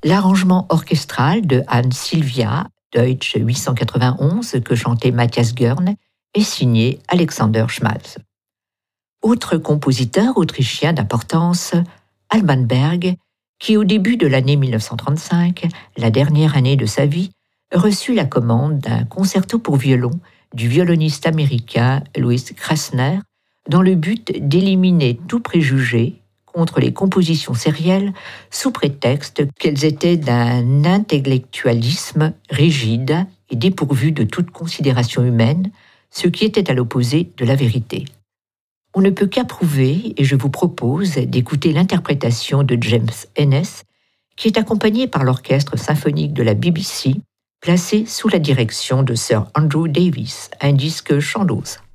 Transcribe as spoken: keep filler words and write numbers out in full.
L'arrangement orchestral de Hans Sylvia, Deutsch huit cent quatre-vingt-onze, que chantait Matthias Görn, est signé Alexander Schmalz. Autre compositeur autrichien d'importance, Alban Berg, qui au début de l'année mille neuf cent trente-cinq, la dernière année de sa vie, reçut la commande d'un concerto pour violon du violoniste américain Louis Krasner, dans le but d'éliminer tout préjugé contre les compositions sérielles sous prétexte qu'elles étaient d'un intellectualisme rigide et dépourvu de toute considération humaine, ce qui était à l'opposé de la vérité. On ne peut qu'approuver, et je vous propose d'écouter l'interprétation de James Ennis, qui est accompagnée par l'orchestre symphonique de la B B C, placé sous la direction de Sir Andrew Davis, un disque Chandos.